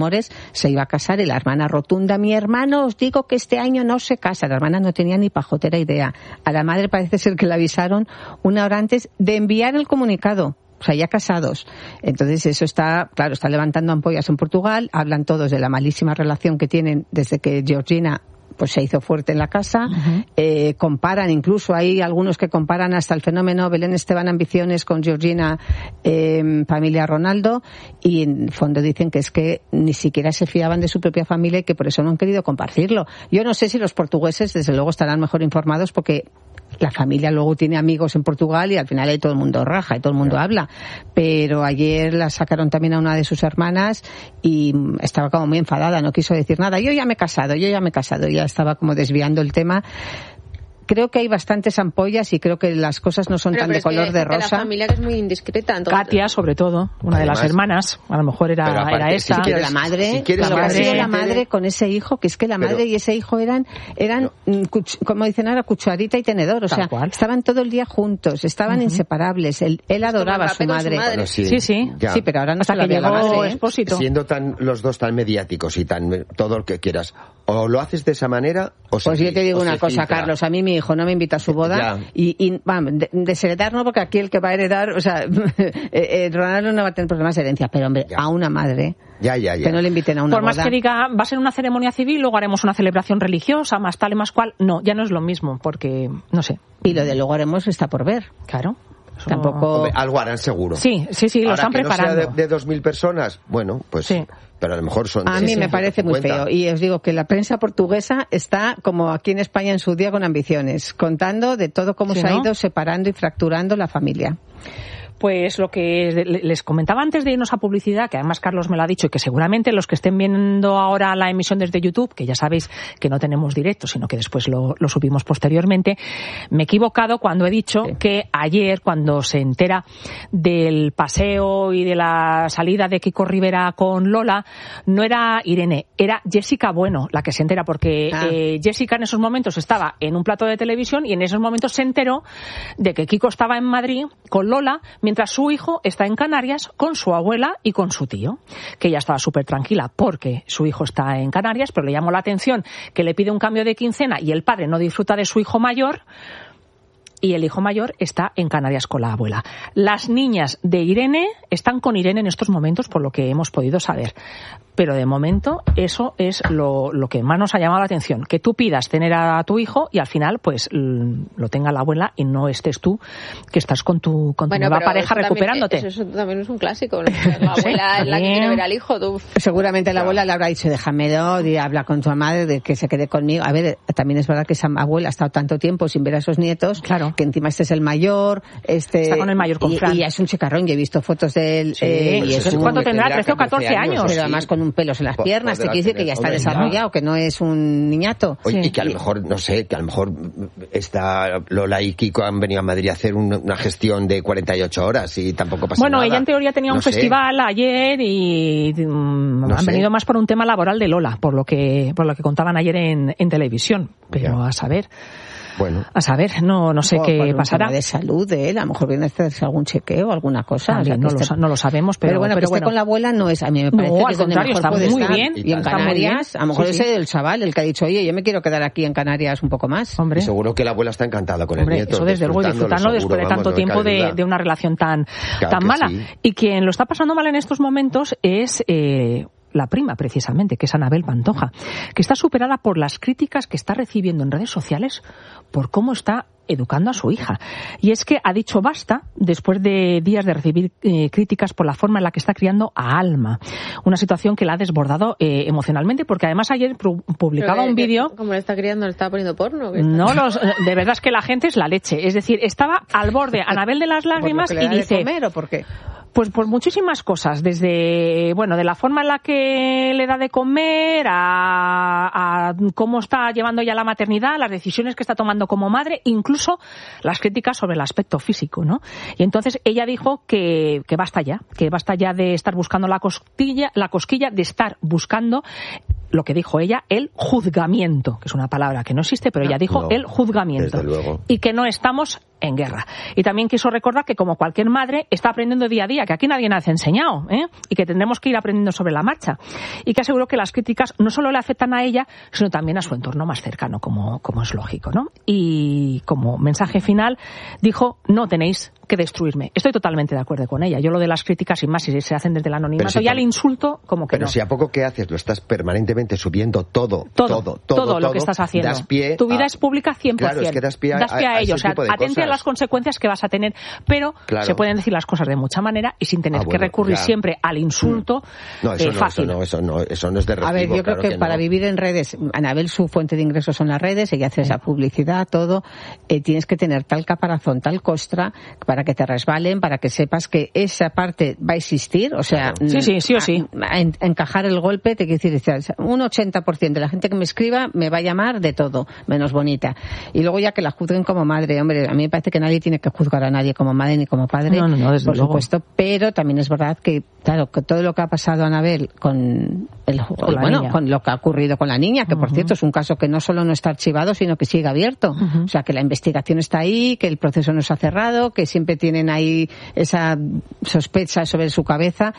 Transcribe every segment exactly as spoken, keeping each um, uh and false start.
se iba a casar y la hermana rotunda, mi hermano, os digo que este año no se casa. La hermana no tenía ni pajotera idea. A la madre parece ser que le avisaron una hora antes de enviar el comunicado. O sea, ya casados. Entonces eso está, claro, está levantando ampollas en Portugal. Hablan todos de la malísima relación que tienen desde que Georgina pues se hizo fuerte en la casa. Uh-huh. Eh, comparan, incluso hay algunos que comparan hasta el fenómeno Belén Esteban Ambiciones con Georgina eh, familia Ronaldo, y en fondo dicen que es que ni siquiera se fiaban de su propia familia y que por eso no han querido compartirlo. Yo no sé si los portugueses desde luego estarán mejor informados, porque la familia luego tiene amigos en Portugal y al final ahí todo el mundo raja y todo el mundo habla. Pero ayer la sacaron también a una de sus hermanas y estaba como muy enfadada, no quiso decir nada. Yo ya me he casado, yo ya me he casado, ya estaba como desviando el tema. Creo que hay bastantes ampollas y creo que las cosas no son pero, tan pero de color que de rosa. La familia que es muy indiscreta. Entonces... Katia, sobre todo, una Además, de las hermanas, a lo mejor era, aparte, era esta. Si quieres, la madre, si la madre, la madre con ese hijo, que es que la madre pero, y ese hijo eran, eran no. cuch, como dicen ahora, cucharita y tenedor. O sea, cual. estaban todo el día juntos, estaban uh-huh. inseparables. Él, él adoraba a su madre. su madre. Bueno, sí, sí, sí. Ya. Sí, pero ahora no Hasta se la que llegó la madre, ¿eh? Expósito. Siendo tan, los dos tan mediáticos y tan todo lo que quieras, o lo haces de esa manera o Pues se, yo te digo o una cosa, filtra. Carlos, a mí mi hijo no me invita a su boda y, y vamos, de, desheredar no, porque aquí el que va a heredar, o sea, eh, eh, Ronaldo no va a tener problemas de herencia, pero hombre, ya. a una madre ya, ya, ya. que no le inviten a una Por boda. Por más que diga, va a ser una ceremonia civil, luego haremos una celebración religiosa, más tal y más cual, no, ya no es lo mismo, porque, no sé. Y lo de luego haremos está por ver. Claro. Eso... Tampoco... Hombre, algo harán seguro. Sí, sí, sí, lo Ahora, están que preparando. No sea de, de dos mil personas, bueno, pues... Sí. Pero a lo mejor son... A mí me parece muy feo. Y os digo que la prensa portuguesa está como aquí en España en su día con ambiciones, contando de todo cómo sí, se ¿no? ha ido separando y fracturando la familia. Pues lo que les comentaba antes de irnos a publicidad, que además Carlos me lo ha dicho y que seguramente los que estén viendo ahora la emisión desde YouTube, que ya sabéis que no tenemos directo, sino que después lo, lo subimos posteriormente, me he equivocado cuando he dicho sí. que ayer, cuando se entera del paseo y de la salida de Kiko Rivera con Lola, no era Irene, era Jessica Bueno la que se entera, porque ah. eh, Jessica en esos momentos estaba en un plato de televisión y en esos momentos se enteró de que Kiko estaba en Madrid con Lola, mientras su hijo está en Canarias con su abuela y con su tío, que ella estaba súper tranquila porque su hijo está en Canarias, pero le llamó la atención que le pide un cambio de quincena y el padre no disfruta de su hijo mayor y el hijo mayor está en Canarias con la abuela. Las niñas de Irene están con Irene en estos momentos, por lo que hemos podido saber. Pero de momento eso es lo, lo que más nos ha llamado la atención, que tú pidas tener a tu hijo y al final pues lo tenga la abuela y no estés tú, que estás con tu, con tu bueno, nueva pareja recuperándote. También, eso, eso también es un clásico, ¿no? La abuela es la que quiere ver al hijo. Tú. Seguramente la abuela le habrá dicho, déjamelo, y habla con tu madre de que se quede conmigo. A ver, también es verdad que esa abuela ha estado tanto tiempo sin ver a esos nietos, claro. que encima este es el mayor, este está con el mayor, con y, Fran. y ya es un chicarrón, yo he visto fotos de él. Sí, eh, y eso es ¿cuánto tendrá? trece o catorce años. Pero además con un pelos en las piernas, te quiere decir que ya está desarrollado, no. que no es un niñato. Oye, sí. y que a lo mejor, no sé, que a lo mejor está Lola y Kiko han venido a Madrid a hacer una, una gestión de cuarenta y ocho horas y tampoco pasa bueno, nada. Bueno, ella en teoría tenía no un sé. festival ayer y um, no han sé. venido más por un tema laboral de Lola, por lo que por lo que contaban ayer en, en televisión. Pero ya. a saber... Bueno. A saber, no no sé o qué pasará. de salud de él, a lo mejor viene a hacerse algún chequeo o alguna cosa. También, o sea, no, esté... lo, no lo sabemos, pero, pero bueno, pero que bueno. esté con la abuela no es, a mí me parece no, que al contrario, está muy estar. bien. Y, y en Canarias, a lo mejor sí, ese sí. el chaval, el que ha dicho, oye, yo me quiero quedar aquí en Canarias un poco más. Hombre. Y seguro que la abuela está encantada con Hombre, el nieto. Eso desde luego, disfrutarlo después de tanto vamos, tiempo no de, de una relación tan, claro tan mala. Sí. Y quien lo está pasando mal en estos momentos es... Eh, la prima, precisamente, que es Anabel Pantoja, que está superada por las críticas que está recibiendo en redes sociales por cómo está educando a su hija. Y es que ha dicho basta después de días de recibir eh, críticas por la forma en la que está criando a Alma. Una situación que la ha desbordado eh, emocionalmente, porque además ayer publicaba un vídeo... ¿Cómo le está criando? ¿Le está poniendo porno? No, los, de verdad es que la gente es la leche. Es decir, estaba al borde Anabel de las lágrimas ¿Por lo que le y da dice... de comer o por qué? Pues por muchísimas cosas, desde, bueno, de la forma en la que le da de comer, a, a cómo está llevando ya la maternidad, las decisiones que está tomando como madre, incluso las críticas sobre el aspecto físico, ¿no? Y entonces ella dijo que, que basta ya, que basta ya de estar buscando la cosquilla, la cosquilla, de estar buscando lo que dijo ella, el juzgamiento, que es una palabra que no existe, pero ella dijo no, el juzgamiento. Desde luego. Y que no estamos en guerra. Y también quiso recordar que, como cualquier madre, está aprendiendo día a día, que aquí nadie nos ha enseñado, ¿eh? Y que tendremos que ir aprendiendo sobre la marcha. Y que aseguró que las críticas no solo le afectan a ella, sino también a su entorno más cercano, como, como es lógico, ¿no? Y como mensaje final dijo: no tenéis que destruirme. Estoy totalmente de acuerdo con ella. Yo lo de las críticas, y más si se hacen desde el anonimato, si ya el insulto, como que pero no. si a poco que haces lo estás permanentemente subiendo todo, todo, todo, todo, todo, todo lo que estás haciendo. Das pie tu vida a... es pública cien por ciento. Claro, es que das pie a, das pie a, a, a ello. O sea, atente a las consecuencias que vas a tener, pero claro. se pueden decir las cosas de mucha manera y sin tener ah, bueno, que recurrir ya. siempre al insulto. No, eso, eh, no, fácil. eso no, eso no, eso no es de recibo. A ver, yo claro creo que, que para no. vivir en redes, Anabel, su fuente de ingresos son las redes, ella hace esa publicidad, todo, eh, tienes que tener tal caparazón, tal costra, para que te resbalen, para que sepas que esa parte va a existir, o sea, sí, sí, sí o sí. A, a encajar el golpe, te quiero decir, un ochenta por ciento de la gente que me escriba me va a llamar de todo, menos bonita. Y luego ya que la juzguen como madre, hombre, a mí me parece que nadie tiene que juzgar a nadie como madre ni como padre, no, no, no, desde por luego. supuesto, pero también es verdad que, claro, que todo lo que ha pasado a Anabel con el, con, bueno, con lo que ha ocurrido con la niña, que uh-huh. por cierto es un caso que no solo no está archivado, sino que sigue abierto. Uh-huh. O sea, que la investigación está ahí, que el proceso no se ha cerrado, que siempre tienen ahí esa sospecha sobre su cabeza,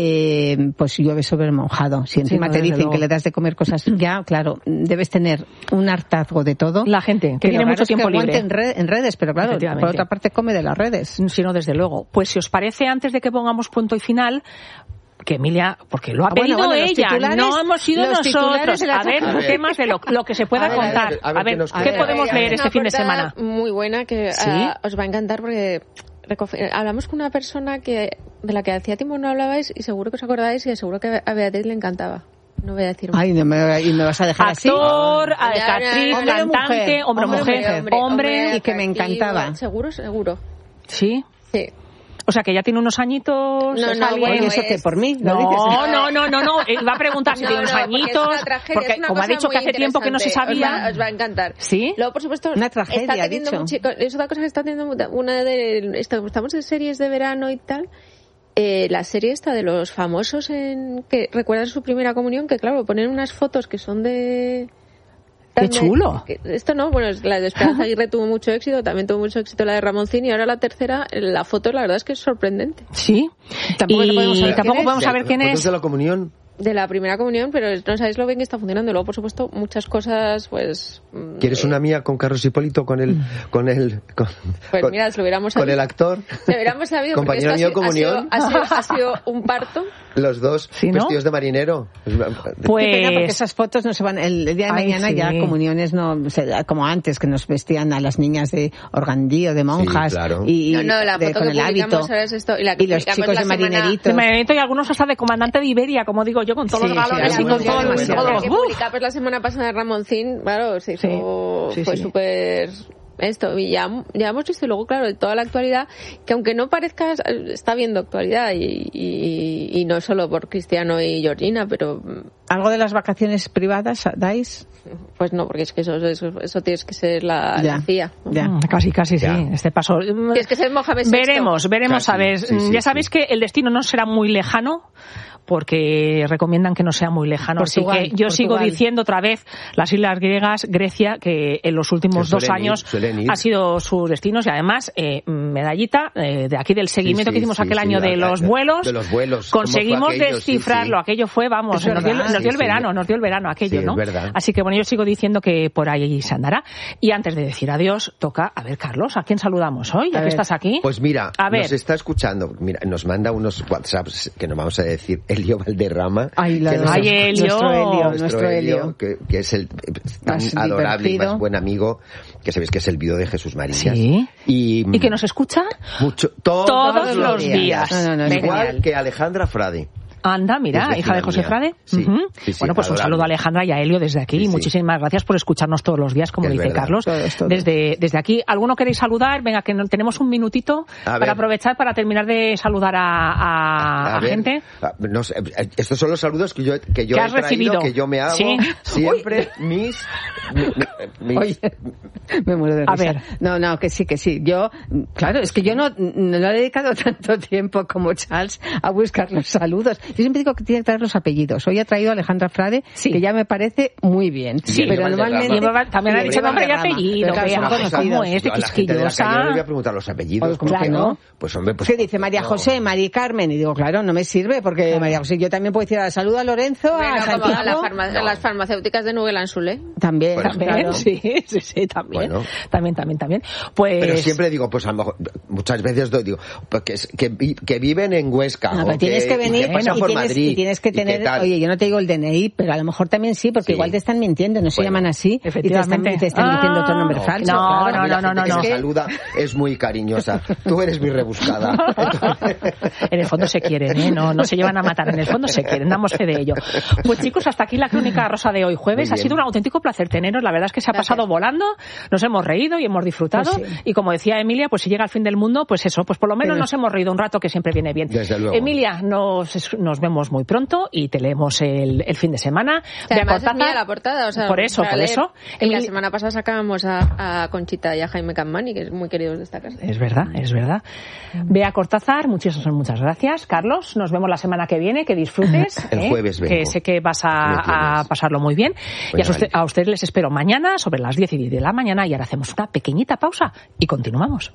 eh, pues llueve sobre el mojado. Si encima sí, no, te dicen luego. que le das de comer cosas ya, claro, debes tener un hartazgo de todo. La gente, que, que tiene mucho tiempo que libre. En, red, en redes, pero claro, por otra parte come de las redes. Si no, desde luego. Pues si os parece, antes de que pongamos punto y final, que Emilia, porque lo ha ah, pedido bueno, bueno, ella, no hemos sido nosotros. A ver, a ver, temas de lo, lo que se pueda a ver, contar. A ver, a ver, a ver ¿qué, ¿qué podemos a ver, leer este fin de semana? Muy buena, que ¿sí? uh, os va a encantar porque hablamos con una persona que de la que hacía tiempo no hablabais y seguro que os acordáis y seguro que a Beatriz le encantaba. No voy a decir más. Ay, no me, y me vas a dejar Actor, así. Actor, actriz, hombre, cantante, hombre, hombre, mujer, hombre, hombre, hombre y que me encantaba. Seguro, seguro. ¿Sí? Sí. O sea, que ya tiene unos añitos. No, no, bueno, Oye, ¿eso es... que por mí? No, no, no, no, no. Va a preguntar si no, tiene unos no, añitos. Porque, tragedia, porque como ha dicho que hace tiempo que no se sabía. Os va, os va a encantar. ¿Sí? Luego, por supuesto, una tragedia, está teniendo mucho, es otra cosa que está teniendo una de. Estamos en series de verano y tal. Eh, la serie esta de los famosos en que recuerdan su primera comunión, que claro, ponen unas fotos que son de... ¡Qué chulo! Que, esto no, bueno, la de Esperanza Aguirre tuvo mucho éxito, también tuvo mucho éxito la de Ramoncín, y ahora la tercera, la foto la verdad es que es sorprendente. Sí, tampoco y podemos saber tampoco podemos saber quién es. de la comunión? De la primera comunión, pero no sabéis lo bien que está funcionando. Luego, por supuesto, muchas cosas, pues... ¿Quieres eh, una mía con Carlos Hipólito, con el... con el con, pues con, mira, si lo hubiéramos con sabido. el actor? Si lo hubiéramos sabido, compañero mío de comunión. Ha sido, ha, sido, ha sido un parto. Los dos ¿sí, no? vestidos de marinero. Pues... Qué pena, porque esas fotos no se van... El, el día de Ay, mañana sí. ya comuniones no... Como antes, que nos vestían a las niñas de organdío, de monjas. Sí, claro. Y, no, no, la de, foto con que el hábito. Ahora es esto, y, la que y los chicos de marineritos. De marineritos y algunos hasta de comandante de Iberia, como digo yo, con todos sí, los galones. Sí, y con todo, bueno, todo. La que publicaba pues, la semana pasada de Ramoncín, claro, se hizo, sí, sí, fue sí. súper esto, y ya, ya hemos visto, y luego, claro, de toda la actualidad, que aunque no parezca, está viendo actualidad, y, y, y no solo por Cristiano y Georgina, pero... ¿Algo de las vacaciones privadas dais? Pues no, porque es que eso, eso, eso tienes que ser la, ya, la C I A. Ya. Mm, casi, casi ya. Sí, este paso... Tienes que ser Mohamed sexto. Veremos, veremos, casi, a ver. sí, sí, ya sabéis sí. que el destino no será muy lejano, porque recomiendan que no sea muy lejano. Portugal, Así que yo Portugal. sigo diciendo otra vez las islas griegas, Grecia, que en los últimos dos años ir, ha sido sus destinos, y además eh, medallita eh, de aquí del seguimiento sí, sí, que hicimos sí, aquel sí, año la, de, los vuelos, de los vuelos. Conseguimos aquello, descifrarlo. Sí, sí. Aquello fue, vamos, nos, dio, nos dio el verano, nos dio el verano aquello, sí, ¿no? Así que bueno, yo sigo diciendo que por ahí se andará. Y antes de decir adiós, toca, a ver, Carlos, ¿a quién saludamos hoy? Ya que estás aquí. Pues mira, a ver. nos está escuchando, mira, nos manda unos WhatsApps que nos vamos a decir, Elio Valderrama. Ay, la que nos, Ay, Elio. Nuestro Elio, nuestro, nuestro Elio. Elio que, que es el tan más adorable divertido. y más buen amigo, que sabéis que es el viudo de Jesús Marías. Sí. Y, ¿Y que nos escucha? Mucho, todos, todos los días. días. No, no, no, Igual genial. que Alejandra Frade. Anda, mira, hija de José Frade. Sí, uh-huh. sí, sí, bueno, pues adorable. un saludo a Alejandra y a Helio desde aquí. Sí, y sí. muchísimas gracias por escucharnos todos los días, como es dice verdad. Carlos. Todo es todo. Desde, desde aquí, ¿alguno queréis saludar? Venga, que no, tenemos un minutito a para ver. aprovechar para terminar de saludar a, a, a, a gente. No sé, estos son los saludos que yo, que yo ¿Qué he has traído, recibido? que yo me hago ¿Sí? siempre mis, mis... Oye, me muero de A risa. ver. No, no, que sí, que sí. Yo, claro, es que yo no, no he dedicado tanto tiempo como Charles a buscar los saludos. Yo siempre digo que tiene que traer los apellidos. Hoy ha traído a Alejandra Frade, sí. que ya me parece muy bien. Sí, pero normalmente... También ha dicho nombre y apellido. ¿Cómo es? De quisquillosa. Yo le voy a preguntar los apellidos. Pues, claro. No? Pues hombre, pues... ¿Qué dice? María José, María Carmen. Y digo, claro, no me sirve, porque claro. María José, yo también puedo decir a salud a Lorenzo, Venga, a Santiago. A, la farma, no. a las farmacéuticas de Nuguelanzule. También, bueno, también, claro. sí, sí, sí, también. Bueno. También, también, también. Pues... Pero siempre digo, pues a lo mejor, muchas veces digo, pues que, que, que viven en Huesca. No, pero tienes que, que venir y que pasan y por tienes, Madrid. Y tienes que tener, oye, yo no te digo el D N I, pero a lo mejor también sí, porque sí. igual te están mintiendo, no se bueno, llaman así. Efectivamente. Y te están, te están ah, diciendo otro nombre falso. No, claro. no, no, no, no. Es no. que saluda, es muy cariñosa. Tú eres muy rebuscada. En el fondo se quieren, ¿eh? No, no se llevan a matar, en el fondo se quieren, damos fe de ello. Pues chicos, hasta aquí la Crónica Rosa de hoy jueves. Ha sido un auténtico placer teneros, la verdad es que se ha pasado Gracias. volando, nos hemos reído y hemos disfrutado. Pues sí. Y como decía Emilia, pues si llega el fin del mundo, pues eso, pues por lo menos Pero... nos hemos reído un rato, que siempre viene bien. Desde luego. Emilia, nos, nos vemos muy pronto y te leemos el, el fin de semana. O sea, además es mía la portada, o sea, por eso, por leer. eso. En la semana pasada sacábamos a, a Conchita y a Jaime Campmani, que es muy queridos de esta casa. Es verdad, es verdad. Bea Cortázar, muchísimas muchas gracias. Carlos, nos vemos la semana que viene, que disfrutes. El ¿eh? jueves vengo. Que sé que vas a, a pasarlo muy bien. Bueno, y a, usted, a ustedes les espero mañana sobre las diez y diez de la mañana y ahora hacemos una pequeñita pausa y continuamos.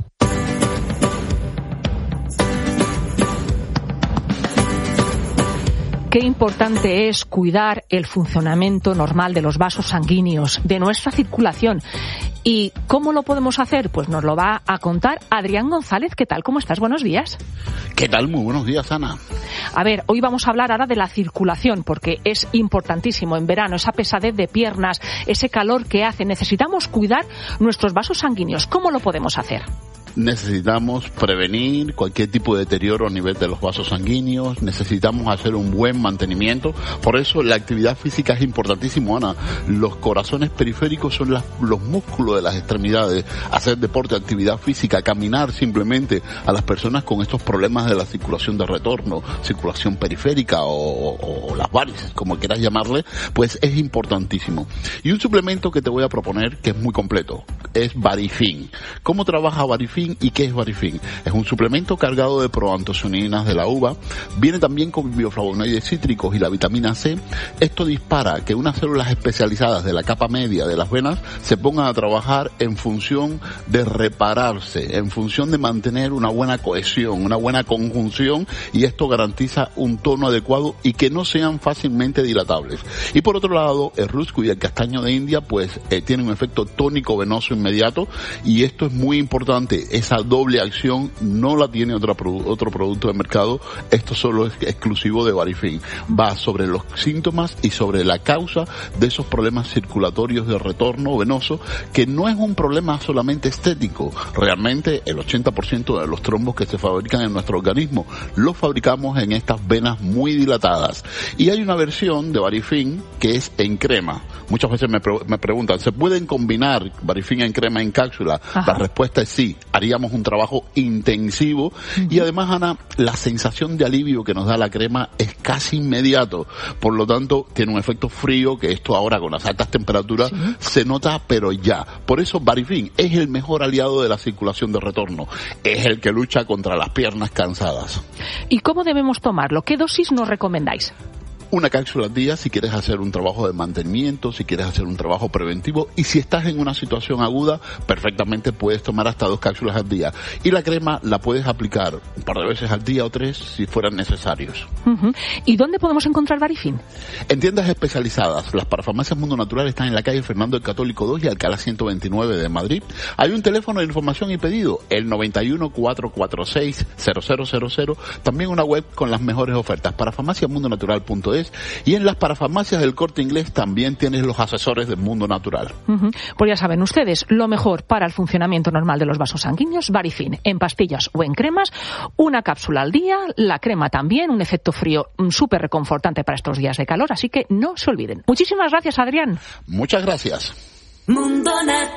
Qué importante es cuidar el funcionamiento normal de los vasos sanguíneos, de nuestra circulación. ¿Y cómo lo podemos hacer? Pues nos lo va a contar Adrián González. ¿Qué tal? ¿Cómo estás? Buenos días. ¿Qué tal? Muy buenos días, Ana. A ver, hoy vamos a hablar ahora de la circulación, porque es importantísimo en verano, esa pesadez de piernas, ese calor que hace. Necesitamos cuidar nuestros vasos sanguíneos. ¿Cómo lo podemos hacer? Necesitamos prevenir cualquier tipo de deterioro a nivel de los vasos sanguíneos, necesitamos hacer un buen mantenimiento, por eso la actividad física es importantísimo, Ana. Los corazones periféricos son las, los músculos de las extremidades, hacer deporte, actividad física, caminar simplemente a las personas con estos problemas de la circulación de retorno, circulación periférica o, o, o las varices, como quieras llamarle, pues es importantísimo. Y un suplemento que te voy a proponer que es muy completo, es Varifin. ¿Cómo trabaja Varifin? ¿Y qué es Varifin? Es un suplemento cargado de proantocianinas de la uva, viene también con bioflavonoides cítricos y la vitamina C. Esto dispara que unas células especializadas de la capa media de las venas se pongan a trabajar en función de repararse, en función de mantener una buena cohesión, una buena conjunción, y esto garantiza un tono adecuado y que no sean fácilmente dilatables. Y por otro lado, el rusco y el castaño de India pues eh, tienen un efecto tónico venoso inmediato, y esto es muy importante. Esa doble acción no la tiene otro, otro producto de mercado, esto solo es exclusivo de Varifin. Va sobre los síntomas y sobre la causa de esos problemas circulatorios de retorno venoso, que no es un problema solamente estético. Realmente el ochenta por ciento de los trombos que se fabrican en nuestro organismo los fabricamos en estas venas muy dilatadas. Y hay una versión de Varifin que es en crema. Muchas veces me, pre- me preguntan, ¿se pueden combinar Varifin en crema en cápsula? Ajá. La respuesta es sí. Haríamos un trabajo intensivo, uh-huh. Y además, Ana, la sensación de alivio que nos da la crema es casi inmediato, por lo tanto tiene un efecto frío que esto ahora con las altas temperaturas, ¿sí?, se nota pero ya. Por eso Varifin es el mejor aliado de la circulación de retorno, es el que lucha contra las piernas cansadas. ¿Y cómo debemos tomarlo? ¿Qué dosis nos recomendáis? Una cápsula al día si quieres hacer un trabajo de mantenimiento, si quieres hacer un trabajo preventivo, y si estás en una situación aguda, perfectamente puedes tomar hasta dos cápsulas al día. Y la crema la puedes aplicar un par de veces al día o tres si fueran necesarios. Uh-huh. ¿Y dónde podemos encontrar Varifin? En tiendas especializadas. Las parafarmacias Mundo Natural están en la calle Fernando el Católico dos y Alcalá ciento veintinueve de Madrid. Hay un teléfono de información y pedido, el noventa y uno, cuatrocientos cuarenta y seis, cero cero cero cero. También una web con las mejores ofertas, parafarmacias mundo natural punto es. Y en las parafarmacias del Corte Inglés también tienes los asesores del Mundo Natural. Uh-huh. Pues ya saben ustedes, lo mejor para el funcionamiento normal de los vasos sanguíneos, Varifin, en pastillas o en cremas, una cápsula al día, la crema también, un efecto frío súper reconfortante para estos días de calor, así que no se olviden. Muchísimas gracias, Adrián. Muchas gracias. Mundo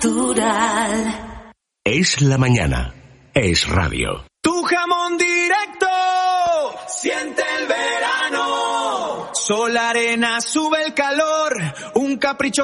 Natural. Es la mañana. Es radio. Tu jamón directo siente el verano. Sol, arena, sube el calor. Un capricho